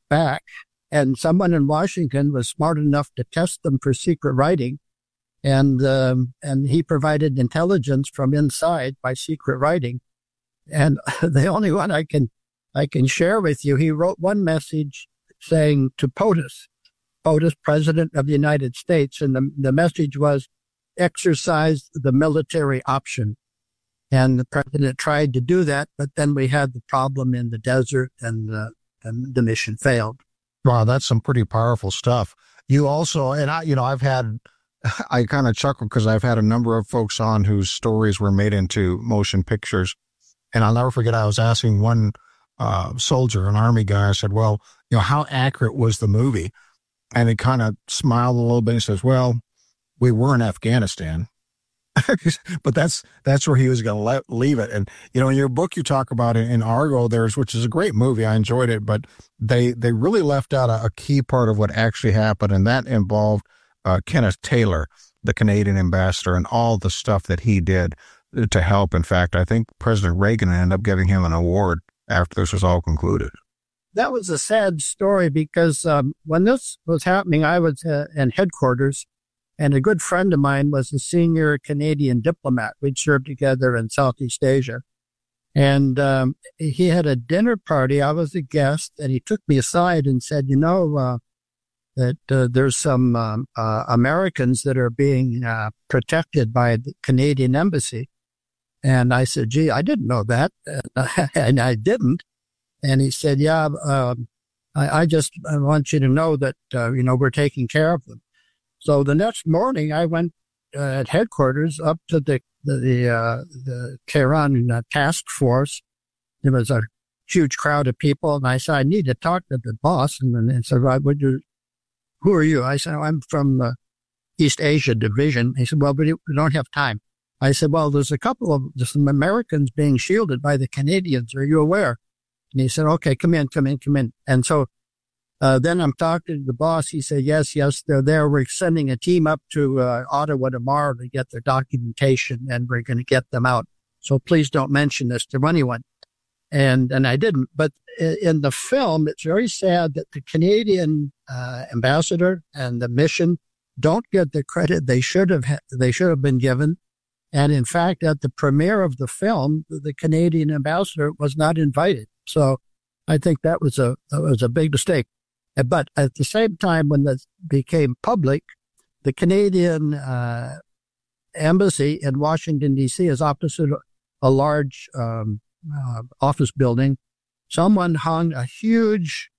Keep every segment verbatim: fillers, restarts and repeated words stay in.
back, and someone in Washington was smart enough to test them for secret writing. And, um, and he provided intelligence from inside by secret writing. And the only one I can, I can share with you, he wrote one message saying to POTUS, POTUS, President of the United States. And the, the message was, exercise the military option. And the president tried to do that, but then we had the problem in the desert and the, and the mission failed. Wow, that's some pretty powerful stuff. You also, and I, you know, I've had, I kind of chuckle because I've had a number of folks on whose stories were made into motion pictures. And I'll never forget, I was asking one uh, soldier, an Army guy, I said, well, you know, how accurate was the movie? And he kind of smiled a little bit and says, well, we were in Afghanistan. But that's that's where he was going to let leave it. And, you know, in your book, you talk about it in Argo, there's, which is a great movie. I enjoyed it, but they, they really left out a, a key part of what actually happened. And that involved uh, Kenneth Taylor, the Canadian ambassador, and all the stuff that he did to help. In fact, I think President Reagan ended up giving him an award after this was all concluded. That was a sad story because um, when this was happening, I was uh, in headquarters. And a good friend of mine was a senior Canadian diplomat. We'd served together in Southeast Asia. And um, he had a dinner party. I was a guest, and he took me aside and said, you know, uh, that uh, there's some um, uh, Americans that are being uh, protected by the Canadian embassy. And I said, gee, I didn't know that. And I didn't. And he said, yeah, um, I, I just I want you to know that, uh, you know, we're taking care of them. So the next morning, I went uh, at headquarters up to the the the, uh, the Tehran uh, task force. There was a huge crowd of people, and I said, "I need to talk to the boss." And then they said, "Right, would you? Who are you?" I said, oh, "I'm from the East Asia Division." He said, "Well, but we don't have time." I said, "Well, there's a couple of there's some Americans being shielded by the Canadians. Are you aware?" And he said, "Okay, come in, come in, come in." And so. Uh, then I'm talking to the boss. He said, yes, yes, they're there. We're sending a team up to uh, Ottawa tomorrow to get their documentation, and we're going to get them out. So please don't mention this to anyone. And and I didn't. But in the film, it's very sad that the Canadian uh, ambassador and the mission don't get the credit they should have ha- they should have been given. And in fact, at the premiere of the film, the Canadian ambassador was not invited. So I think that was a that was a big mistake. But at the same time, when this became public, the Canadian uh, embassy in Washington, D C is opposite a large um, uh, office building. Someone hung a huge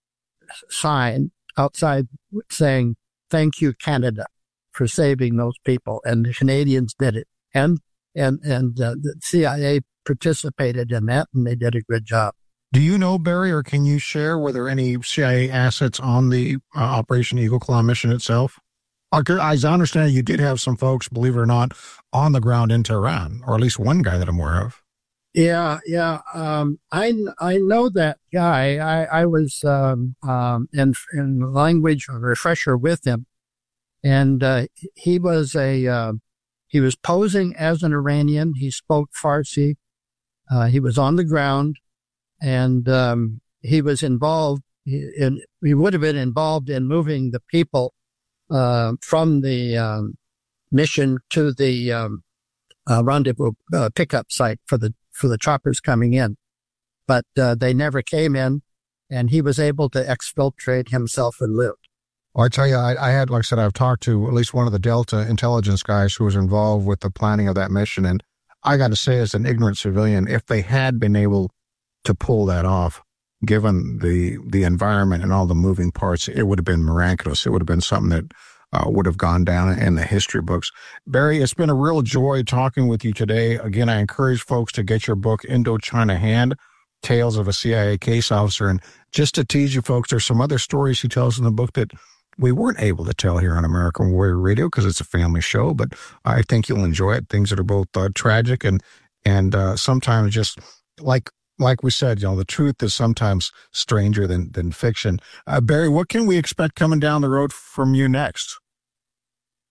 sign outside saying, "Thank you, Canada, for saving those people." And the Canadians did it. And, and, and uh, the C I A participated in that, and they did a good job. Do you know, Barry, or can you share, were there any C I A assets on the uh, Operation Eagle Claw mission itself? As I understand, you did have some folks, believe it or not, on the ground in Tehran, or at least one guy that I'm aware of. Yeah, yeah. Um, I I know that guy. I, I was um, um, in, in language refresher with him, and uh, he was a uh, he was posing as an Iranian. He spoke Farsi. Uh, he was on the ground. And um, he was involved in, he would have been involved in moving the people uh, from the um, mission to the um, uh, rendezvous uh, pickup site for the for the choppers coming in. But uh, they never came in, and he was able to exfiltrate himself and lived. Well, I tell you, I, I had, like I said, I've talked to at least one of the Delta intelligence guys who was involved with the planning of that mission. And I got to say, as an ignorant civilian, if they had been able to pull that off, given the the environment and all the moving parts, it would have been miraculous. It would have been something that uh, would have gone down in the history books. Barry, it's been a real joy talking with you today. Again, I encourage folks to get your book, Indochina Hand, Tales of a C I A Case Officer. And just to tease you folks, there's some other stories he tells in the book that we weren't able to tell here on American Warrior Radio because it's a family show, but I think you'll enjoy it. Things that are both uh, tragic and, and uh, sometimes just like Like we said, you know, the truth is sometimes stranger than, than fiction. Uh, Barry, what can we expect coming down the road from you next?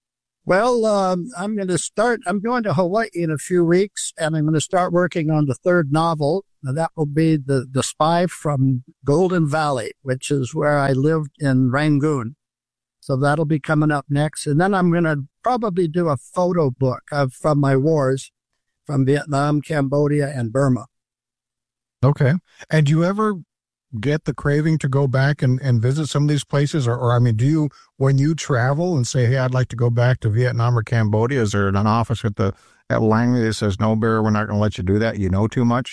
Well, um, I'm going to start, I'm going to Hawaii in a few weeks, and I'm going to start working on the third novel. Now, that will be the, the Spy from Golden Valley, which is where I lived in Rangoon. So that'll be coming up next. And then I'm going to probably do a photo book of, from my wars from Vietnam, Cambodia, and Burma. Okay. And do you ever get the craving to go back and, and visit some of these places? Or, or, I mean, do you, when you travel and say, hey, I'd like to go back to Vietnam or Cambodia, is there an office at the at Langley that says, no, Barry, we're not going to let you do that? You know too much?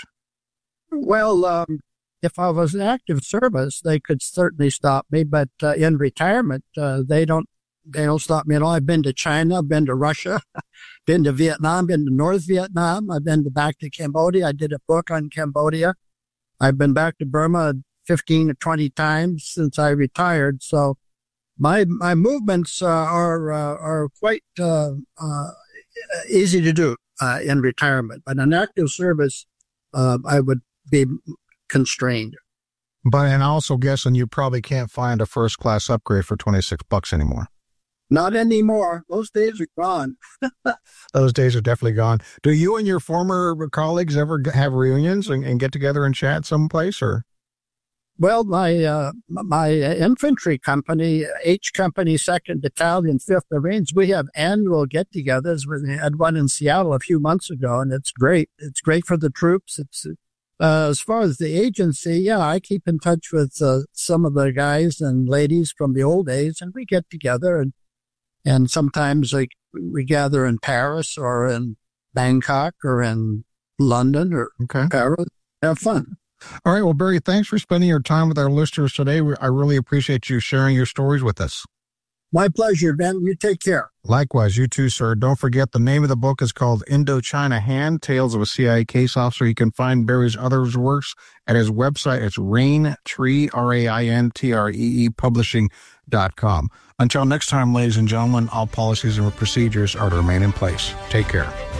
Well, um, if I was in active service, they could certainly stop me. But uh, in retirement, uh, they don't they don't stop me at all. I've been to China, I've been to Russia, been to Vietnam, been to North Vietnam. I've been to, back to Cambodia. I did a book on Cambodia. I've been back to Burma fifteen or twenty times since I retired. So my my movements uh, are uh, are quite uh, uh, easy to do uh, in retirement. But in active service, uh, I would be constrained. But and also guessing you probably can't find a first class upgrade for twenty-six bucks anymore. Not anymore. Those days are gone. Those days are definitely gone. Do you and your former colleagues ever have reunions and, and get together and chat someplace, or? Well, my uh, my infantry company, H Company, Second Battalion, Fifth Marines, we have annual get-togethers. We had one in Seattle a few months ago, and it's great. It's great for the troops. It's uh, as far as the agency, yeah, I keep in touch with uh, some of the guys and ladies from the old days, and we get together and. And sometimes like, we gather in Paris or in Bangkok or in London or okay. Paris. Have fun. All right. Well, Barry, thanks for spending your time with our listeners today. I really appreciate you sharing your stories with us. My pleasure, Ben. You take care. Likewise. You too, sir. Don't forget the name of the book is called Indochina Hand, Tales of a C I A Case Officer. You can find Barry's other works at his website. It's Raintree, R A I N T R E E, publishing dot com. Until next time, ladies and gentlemen, all policies and procedures are to remain in place. Take care.